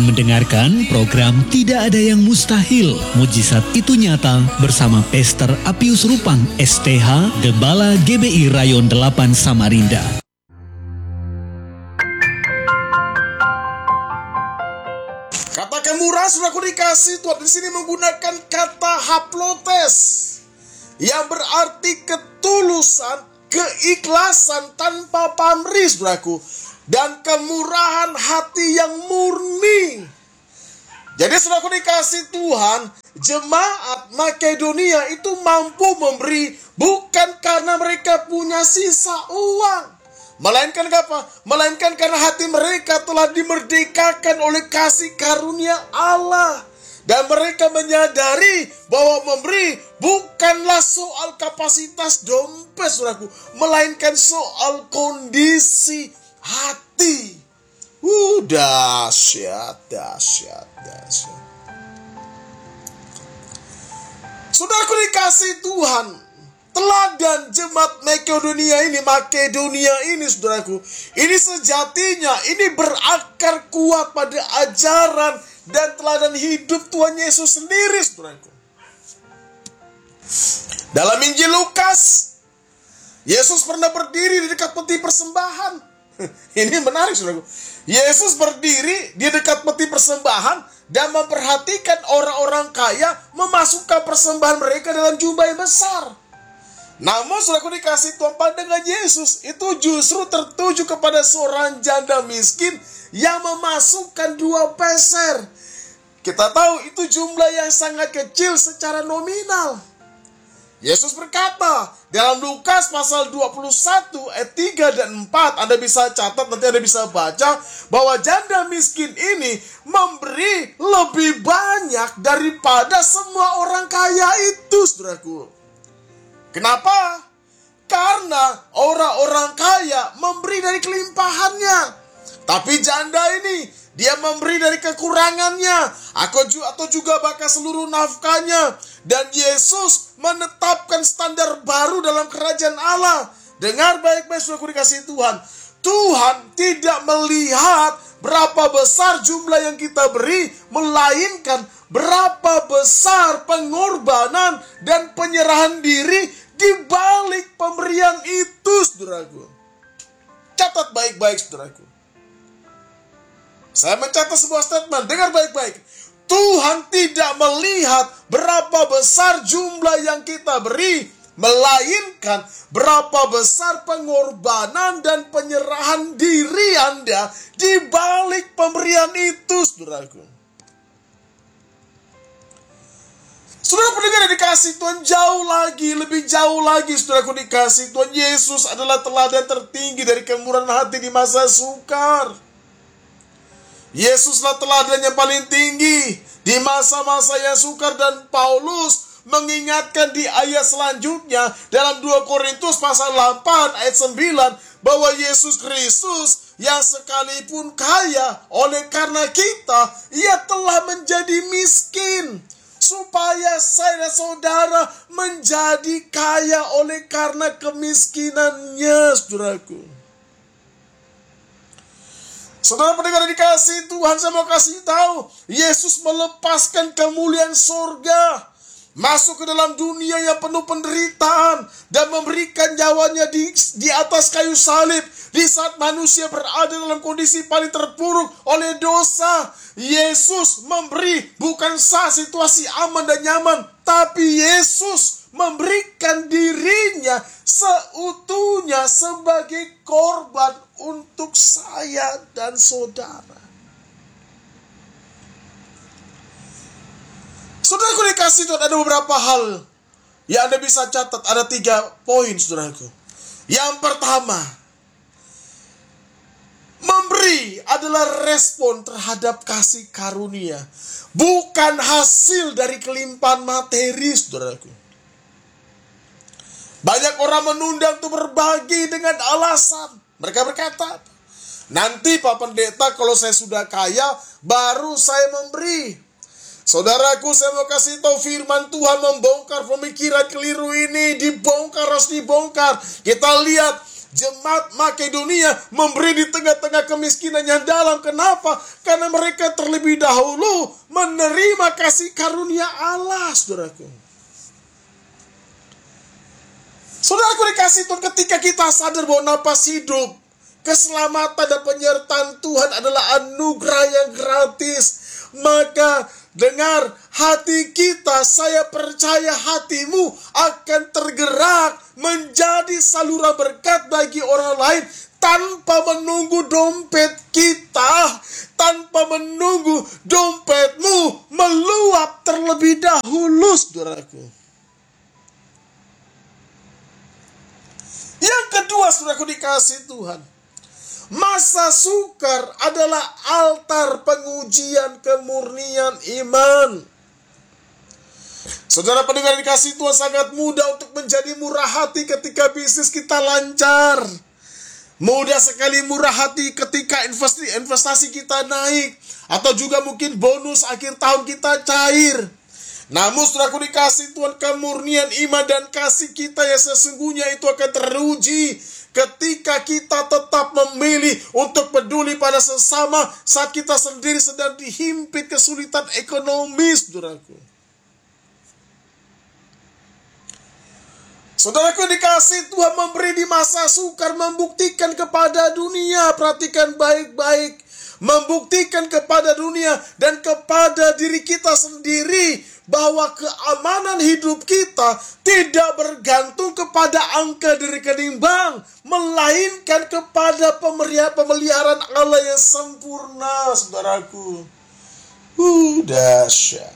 Mendengarkan program Tidak Ada Yang Mustahil, Mujizat Itu Nyata bersama Pastor Apius Rupang STH, Gembala GBI Rayon 8 Samarinda. Katakan murah, saudaraku dikasih Tuhan di sini menggunakan kata haplotes yang berarti ketulusan, keikhlasan tanpa pamrih, saudaraku, dan kemurahan hati yang murni. Jadi saudaraku dikasih Tuhan, jemaat Makedonia itu mampu memberi bukan karena mereka punya sisa uang, melainkan apa? Melainkan karena hati mereka telah dimerdekakan oleh kasih karunia Allah. Dan mereka menyadari bahwa memberi bukanlah soal kapasitas dompet, saudaraku, melainkan soal kondisi hati. Dahsyat. Saudaraku dikasih Tuhan, teladan jemaat Makedonia ini, saudaraku, ini sejatinya ini berakar kuat pada ajaran dan teladan hidup Tuhan Yesus sendiri, saudaraku. Dalam Injil Lukas, Yesus pernah berdiri di dekat peti persembahan. Ini menarik, saudaraku. Yesus berdiri di dekat peti persembahan dan memperhatikan orang-orang kaya memasukkan persembahan mereka dalam jumlah yang besar. Namun, saudaraku dikasih Tuhan, pandangan Yesus itu justru tertuju kepada seorang janda miskin yang memasukkan 2 peser. Kita tahu itu jumlah yang sangat kecil secara nominal. Yesus berkata dalam Lukas pasal 21 ayat 3 dan 4, Anda bisa catat, nanti Anda bisa baca, bahwa janda miskin ini memberi lebih banyak daripada semua orang kaya itu, saudaraku. Kenapa? Karena orang-orang kaya memberi dari kelimpahannya. Tapi janda ini, dia memberi dari kekurangannya, atau juga bahkan seluruh nafkahnya. Dan Yesus menetapkan standar baru dalam kerajaan Allah. Dengar baik-baik, saudaraku dikasihi Tuhan. Tuhan tidak melihat berapa besar jumlah yang kita beri, melainkan berapa besar pengorbanan dan penyerahan diri di balik pemberian itu, saudaraku. Catat baik-baik, saudaraku. Saya mencatat sebuah statement, dengar baik-baik. Tuhan tidak melihat berapa besar jumlah yang kita beri, melainkan berapa besar pengorbanan dan penyerahan diri Anda di balik pemberian itu, saudaraku. Saudara pendengar yang dikasih Tuhan, lebih jauh lagi, saudaraku dikasih Tuhan, Yesus adalah teladan tertinggi dari kemurahan hati di masa sukar. Yesuslah teladan yang paling tinggi di masa-masa yang sukar, dan Paulus mengingatkan di ayat selanjutnya dalam 2 Korintus pasal 8 ayat 9 bahwa Yesus Kristus yang sekalipun kaya, oleh karena kita ia telah menjadi miskin supaya saya dan saudara menjadi kaya oleh karena kemiskinannya, saudaraku. Saudara pendengar dikasih Tuhan, saya mau kasih tahu, Yesus melepaskan kemuliaan sorga, masuk ke dalam dunia yang penuh penderitaan, dan memberikan nyawanya di atas kayu salib, di saat manusia berada dalam kondisi paling terpuruk oleh dosa. Yesus memberi bukan saat situasi aman dan nyaman, tapi Yesus memberikan dirinya seutuhnya sebagai korban untuk saya dan saudara. Saudaraku dikasih Tuhan, ada beberapa hal yang Anda bisa catat. Ada 3 poin, saudaraku. Yang pertama, memberi adalah respon terhadap kasih karunia, bukan hasil dari kelimpahan materi, saudaraku. Banyak orang menunda untuk berbagi dengan alasan, mereka berkata, nanti Pak Pendeta kalau saya sudah kaya, baru saya memberi. Saudaraku, saya mau kasih tahu, firman Tuhan membongkar pemikiran keliru ini. Harus dibongkar. Kita lihat Jemaat Makedonia memberi di tengah-tengah kemiskinan yang dalam. Kenapa? Karena mereka terlebih dahulu menerima kasih karunia Allah, saudaraku. Saudaraku dikasih Tuhan, ketika kita sadar bahwa napas hidup, keselamatan dan penyertaan Tuhan adalah anugerah yang gratis, maka dengar hati kita, saya percaya hatimu akan tergerak menjadi saluran berkat bagi orang lain tanpa menunggu dompet kita, tanpa menunggu dompetmu meluap terlebih dahulu, saudaraku. Yang kedua, saudaraku dikasih Tuhan, masa sukar adalah altar pengujian kemurnian iman. Saudara pendengar dikasih Tuhan, sangat mudah untuk menjadi murah hati ketika bisnis kita lancar. Mudah sekali murah hati ketika investasi kita naik. Atau juga mungkin bonus akhir tahun kita cair. Namun saudaraku dikasih Tuhan, kemurnian iman dan kasih kita yang sesungguhnya itu akan teruji ketika kita tetap memilih untuk peduli pada sesama saat kita sendiri sedang dihimpit kesulitan ekonomi, saudaraku. Saudaraku dikasih Tuhan, memberi di masa sukar membuktikan kepada dunia, perhatikan baik-baik, membuktikan kepada dunia dan kepada diri kita sendiri bahwa keamanan hidup kita tidak bergantung kepada angka di rekening bank, melainkan kepada pemeliharaan Allah yang sempurna, saudaraku. Dahsyat.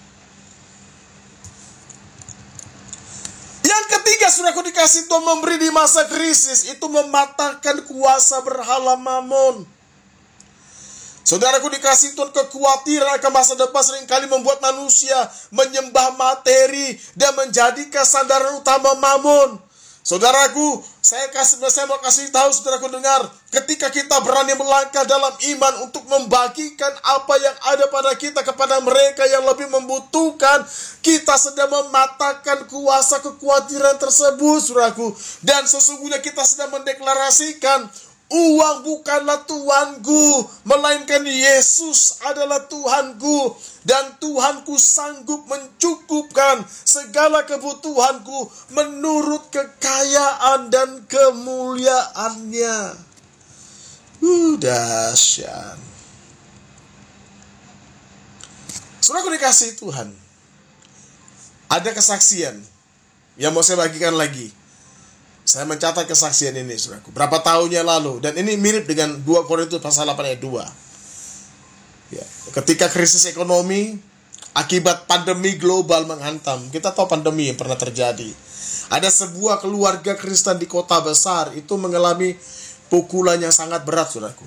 Yang ketiga, saudaraku dikasih Tuhan, memberi di masa krisis itu mematahkan kuasa berhala mamon. Saudaraku dikasih Tuhan, kekhawatiran akan masa depan seringkali membuat manusia menyembah materi dan menjadikan sandaran utama mamon. Saudaraku, saya mau kasih tahu saudaraku dengar, ketika kita berani melangkah dalam iman untuk membagikan apa yang ada pada kita kepada mereka yang lebih membutuhkan, kita sedang mematahkan kuasa kekhawatiran tersebut, saudaraku. Dan sesungguhnya kita sedang mendeklarasikan, uang bukanlah Tuhanku, melainkan Yesus adalah Tuhanku. Dan Tuhanku sanggup mencukupkan segala kebutuhanku menurut kekayaan dan kemuliaannya. Dahsyat. Saudaraku dikasih Tuhan, ada kesaksian yang mau saya bagikan lagi. Saya mencatat kesaksian ini, saudaraku, berapa tahunnya lalu. Dan ini mirip dengan 2 Korintus pasal 8 ayat 2. Ya, ketika krisis ekonomi akibat pandemi global menghantam. Kita tahu pandemi yang pernah terjadi. Ada sebuah keluarga Kristen di kota besar itu mengalami pukulan yang sangat berat, saudaraku.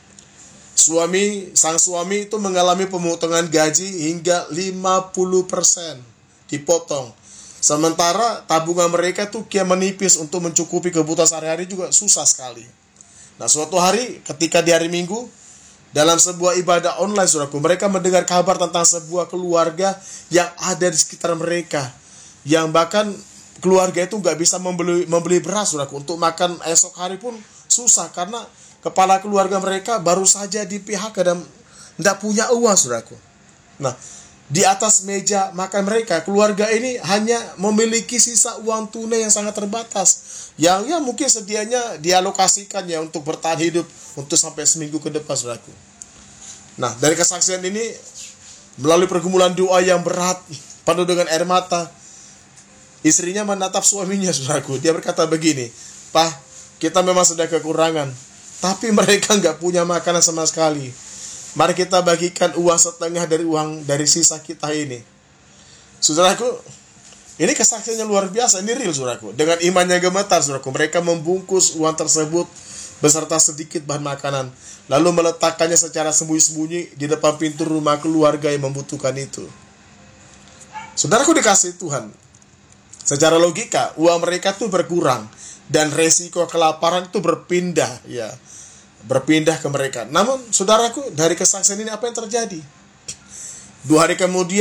Sang suami itu mengalami pemotongan gaji hingga 50% dipotong. Sementara tabungan mereka tuh kian menipis untuk mencukupi kebutuhan sehari-hari juga susah sekali. Nah, suatu hari ketika di hari Minggu dalam sebuah ibadah online, saudaraku, mereka mendengar kabar tentang sebuah keluarga yang ada di sekitar mereka, yang bahkan keluarga itu nggak bisa membeli beras, saudaraku, untuk makan esok hari pun susah karena kepala keluarga mereka baru saja di PHK dan nggak punya uang, saudaraku. Nah, di atas meja makan mereka, keluarga ini hanya memiliki sisa uang tunai yang sangat terbatas, yang ya mungkin sedianya dialokasikan ya untuk bertahan hidup untuk sampai seminggu ke depan, saudaraku. Nah, dari kesaksian ini, melalui pergumulan doa yang berat, penuh dengan air mata, istrinya menatap suaminya, saudaraku. Dia berkata begini, "Pak, kita memang sedang kekurangan, tapi mereka nggak punya makanan sama sekali. Mari kita bagikan uang setengah dari uang dari sisa kita ini." Saudaraku, ini kesaksiannya luar biasa, ini real, saudaraku. Dengan imannya gemetar, saudaraku, mereka membungkus uang tersebut beserta sedikit bahan makanan, lalu meletakkannya secara sembunyi-sembunyi di depan pintu rumah keluarga yang membutuhkan itu. Saudaraku dikasih Tuhan, secara logika uang mereka tuh berkurang dan resiko kelaparan itu berpindah ke mereka. Namun saudaraku, dari kesaksian ini apa yang terjadi? 2 hari kemudian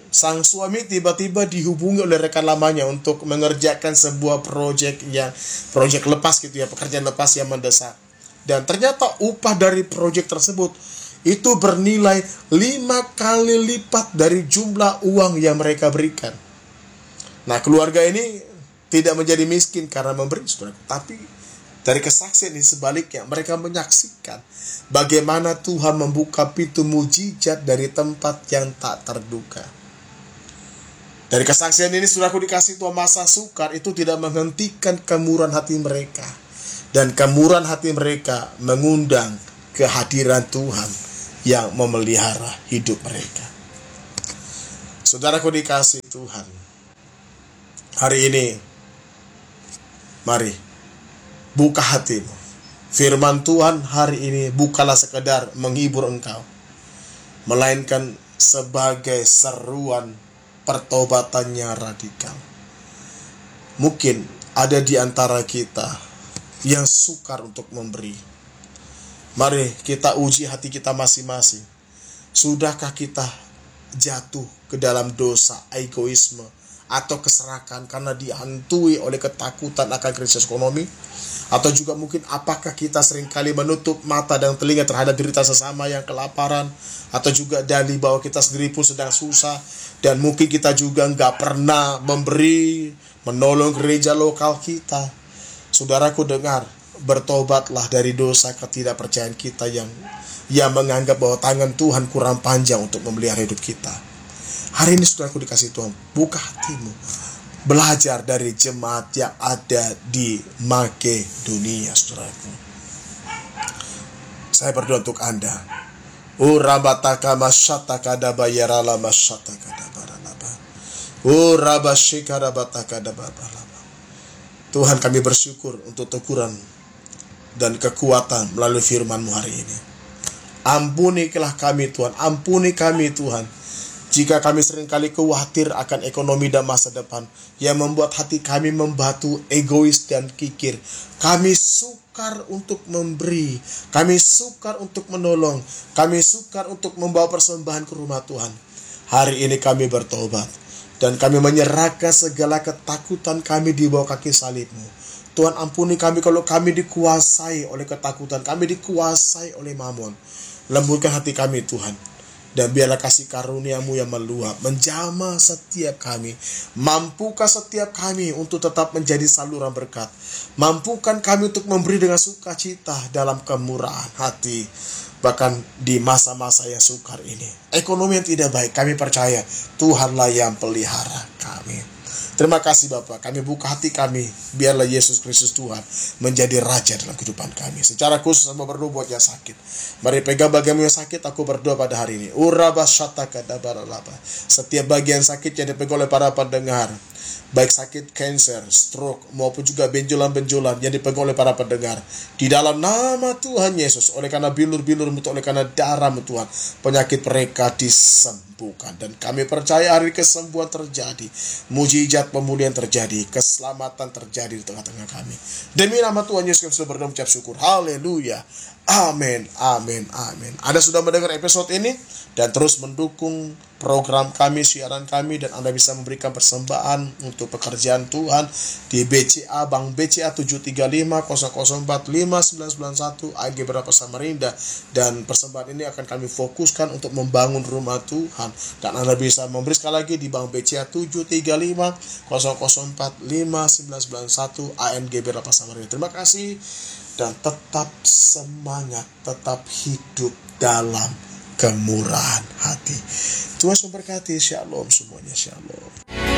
sang suami tiba-tiba dihubungi oleh rekan lamanya untuk mengerjakan sebuah proyek lepas gitu ya, pekerjaan lepas yang mendesak. Dan ternyata upah dari proyek tersebut itu bernilai 5 kali lipat dari jumlah uang yang mereka berikan. Nah, keluarga ini tidak menjadi miskin karena memberi, saudaraku, tapi dari kesaksian ini sebaliknya, mereka menyaksikan bagaimana Tuhan membuka pintu mujizat dari tempat yang tak terduga. Dari kesaksian ini, saudaraku dikasih Tuhan, masa sukar itu tidak menghentikan kemurahan hati mereka. Dan kemurahan hati mereka mengundang kehadiran Tuhan yang memelihara hidup mereka. Saudaraku dikasih Tuhan, hari ini, mari buka hatimu. Firman Tuhan hari ini bukanlah sekedar menghibur engkau, melainkan sebagai seruan pertobatannya radikal. Mungkin ada di antara kita yang sukar untuk memberi. Mari kita uji hati kita masing-masing. Sudahkah kita jatuh ke dalam dosa egoisme atau keserakahan karena dihantui oleh ketakutan akan krisis ekonomi? Atau juga mungkin apakah kita seringkali menutup mata dan telinga terhadap derita sesama yang kelaparan? Atau juga dalih bahwa kita sendiri pun sedang susah, dan mungkin kita juga nggak pernah memberi, menolong gereja lokal kita. Saudaraku dengar, bertobatlah dari dosa ketidakpercayaan kita yang menganggap bahwa tangan Tuhan kurang panjang untuk memelihara hidup kita. Hari ini saudaraku dikasih Tuhan, buka hatimu. Belajar dari jemaat yang ada di Makedonia, saudaraku. Saya berdoa untuk Anda. Urabataka masyataka dabayarala masyataka dabaralaba. Urabashika rabataka dababalaba. Tuhan, kami bersyukur untuk teguran dan kekuatan melalui firman-Mu hari ini. Ampunilah kami Tuhan, ampuni kami Tuhan, jika kami seringkali khawatir akan ekonomi dan masa depan yang membuat hati kami membatu, egois dan kikir. Kami sukar untuk memberi, kami sukar untuk menolong, kami sukar untuk membawa persembahan ke rumah Tuhan. Hari ini kami bertobat dan kami menyerahkan segala ketakutan kami di bawah kaki salib-Mu. Tuhan, ampuni kami kalau kami dikuasai oleh ketakutan, kami dikuasai oleh mamon. Lembutkan hati kami Tuhan. Dan biarlah kasih karunia-Mu yang meluap menjamah setiap kami. Mampukan setiap kami untuk tetap menjadi saluran berkat. Mampukan kami untuk memberi dengan sukacita dalam kemurahan hati. Bahkan di masa-masa yang sukar ini, ekonomi yang tidak baik, kami percaya Tuhanlah yang pelihara kami. Terima kasih Bapa, kami buka hati kami. Biarlah Yesus Kristus Tuhan menjadi Raja dalam kehidupan kami. Secara khusus saya berdoa buat yang sakit. Mari pegang bagianmu yang sakit, aku berdoa pada hari ini. Setiap bagian sakit yang dipegang oleh para pendengar, baik sakit kanker, stroke, maupun juga benjolan-benjolan yang dipegang oleh para pendengar, di dalam nama Tuhan Yesus, oleh karena bilur-bilur-Mu, oleh karena darah-Mu Tuhan, penyakit mereka disembuhkan. Dan kami percaya hari kesembuhan terjadi, mujizat pemulihan terjadi, keselamatan terjadi di tengah-tengah kami. Demi nama Tuhan Yesus kami sudah berdoa mengucap syukur. Haleluya. Amin, amin, amin. Anda sudah mendengar episode ini dan terus mendukung program kami, siaran kami, dan Anda bisa memberikan persembahan untuk pekerjaan Tuhan di BCA, Bank BCA 735-004-5991 AG Berapa Samarinda. Dan persembahan ini akan kami fokuskan untuk membangun rumah Tuhan. Dan Anda bisa memberi sekali lagi di Bank BCA 735-004-5991 ANG Berapa Samarinda. Terima kasih. Dan tetap semangat, tetap hidup dalam kemurahan hati. Tuhan memberkati. Shalom semuanya. Shalom.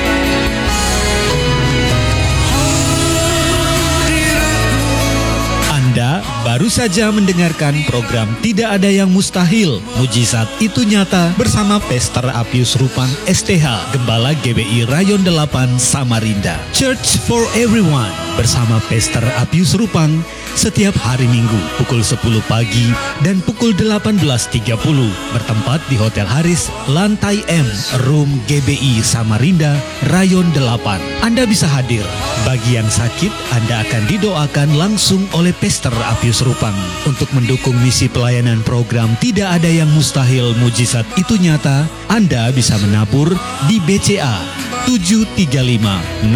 Anda baru saja mendengarkan program Tidak Ada Yang Mustahil, Mujizat Itu Nyata bersama Pastor Apius Rupang STH, Gembala GBI Rayon 8 Samarinda. Church for Everyone bersama Pastor Apius Rupang setiap hari Minggu pukul 10 pagi dan pukul 18.30 bertempat di Hotel Haris, Lantai M, Room GBI Samarinda, Rayon 8. Anda bisa hadir. Bagi yang sakit, Anda akan didoakan langsung oleh Pastor Pastor Apius Rupang. Untuk mendukung misi pelayanan program Tidak Ada Yang Mustahil, Mujizat Itu Nyata, Anda bisa menabur di BCA 735 004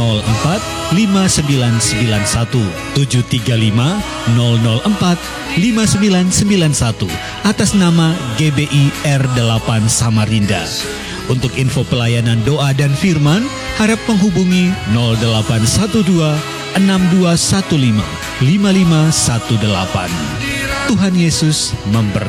5991 735 004 5991 atas nama GBI R8 Samarinda. Untuk info pelayanan doa dan firman, harap menghubungi 0812 6215 5518. Tuhan Yesus memberkati.